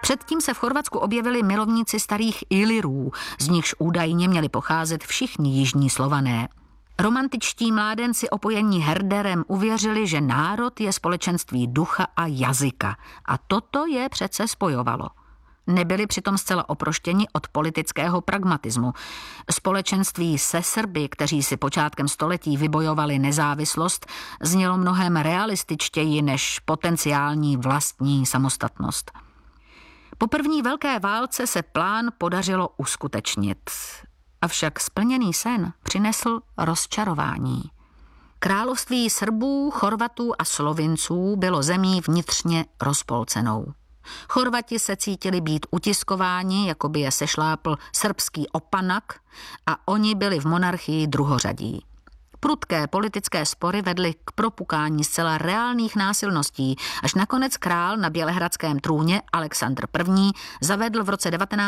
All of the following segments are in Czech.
Předtím se v Chorvatsku objevili milovníci starých Ilirů, z nichž údajně měli pocházet všichni jižní Slované. Romantičtí mládenci opojení herderem uvěřili, že národ je společenství ducha a jazyka. A toto je přece spojovalo. Nebyli přitom zcela oproštěni od politického pragmatismu. Společenství se Srby, kteří si počátkem století vybojovali nezávislost, znělo mnohem realističtěji než potenciální vlastní samostatnost. Po první velké válce se plán podařilo uskutečnit. Avšak splněný sen přinesl rozčarování. Království Srbů, Chorvatů a Slovinců bylo zemí vnitřně rozpolcenou. Chorvati se cítili být utiskováni, jako by je sešlápl srbský opanak, a oni byli v monarchii druhořadí. Prudké politické spory vedly k propukání zcela reálných násilností, až nakonec král na bělehradském trůně Alexandr I. zavedl v roce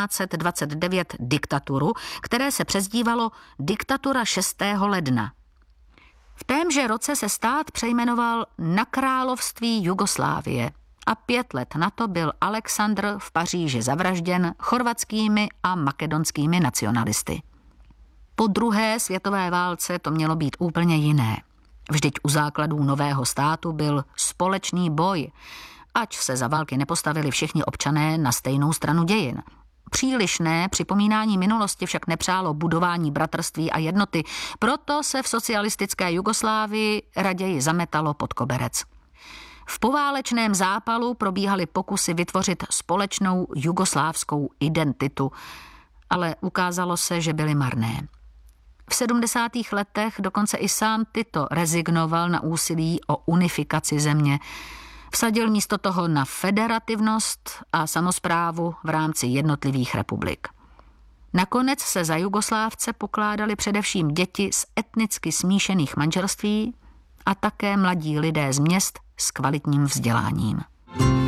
1929 diktaturu, které se přezdívalo Diktatura 6. ledna. V témže roce se stát přejmenoval na Království Jugoslávie a 5 let na to byl Alexandr v Paříži zavražděn chorvatskými a makedonskými nacionalisty. Po druhé světové válce to mělo být úplně jiné. Vždyť u základů nového státu byl společný boj, ač se za války nepostavili všichni občané na stejnou stranu dějin. Přílišné připomínání minulosti však nepřálo budování bratrství a jednoty, proto se v socialistické Jugoslávii raději zametalo pod koberec. V poválečném zápalu probíhaly pokusy vytvořit společnou jugoslávskou identitu, ale ukázalo se, že byly marné. V 70. letech dokonce i sám Tito rezignoval na úsilí o unifikaci země. Vsadil místo toho na federativnost a samosprávu v rámci jednotlivých republik. Nakonec se za Jugoslávce pokládali především děti z etnicky smíšených manželství a také mladí lidé z měst s kvalitním vzděláním.